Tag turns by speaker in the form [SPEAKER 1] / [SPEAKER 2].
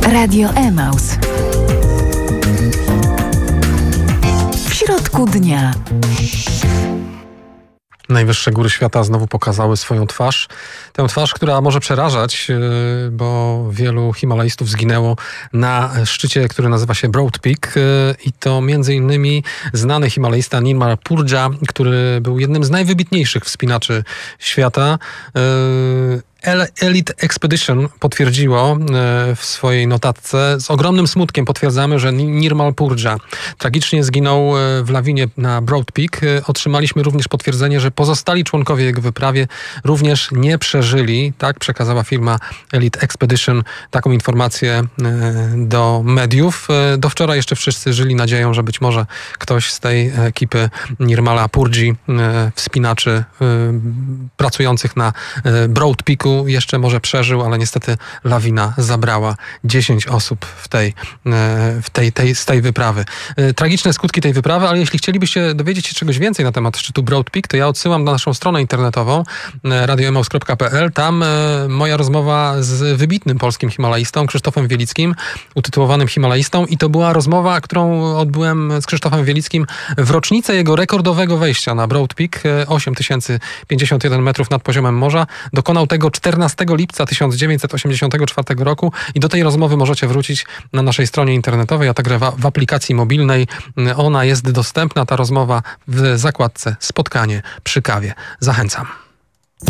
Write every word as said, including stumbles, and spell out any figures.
[SPEAKER 1] Radio Emaus. W środku dnia.
[SPEAKER 2] Najwyższe góry świata znowu pokazały swoją twarz. Tę twarz, która może przerażać, bo wielu Himalajstów zginęło na szczycie, który nazywa się Broad Peak. I to między innymi znany Himalajsta Nirmal Purja, który był jednym z najwybitniejszych wspinaczy świata. Elite Expedition potwierdziło w swojej notatce: z ogromnym smutkiem potwierdzamy, że Nirmal Purja tragicznie zginął w lawinie na Broad Peak. Otrzymaliśmy również potwierdzenie, że pozostali członkowie jego wyprawy również nie przeżyli. Tak przekazała firma Elite Expedition taką informację do mediów. Do wczoraj jeszcze wszyscy żyli nadzieją, że być może ktoś z tej ekipy Nirmala Purdzi, wspinaczy pracujących na Broad Peaku, jeszcze może przeżył, ale niestety lawina zabrała dziesięć osób w tej, w tej, tej, z tej wyprawy. Tragiczne skutki tej wyprawy, ale jeśli chcielibyście dowiedzieć się czegoś więcej na temat szczytu Broad Peak, to ja odsyłam na naszą stronę internetową radio emaus kropka p l. Tam moja rozmowa z wybitnym polskim himalaistą Krzysztofem Wielickim, utytułowanym Himalaistą, i to była rozmowa, którą odbyłem z Krzysztofem Wielickim w rocznicę jego rekordowego wejścia na Broad Peak, osiem tysięcy pięćdziesiąt jeden metrów nad poziomem morza. Dokonał tego czternastego lipca tysiąc dziewięćset osiemdziesiątego czwartego roku i do tej rozmowy możecie wrócić na naszej stronie internetowej, a także w, w aplikacji mobilnej. Ona jest dostępna, ta rozmowa, w zakładce Spotkanie przy kawie. Zachęcam.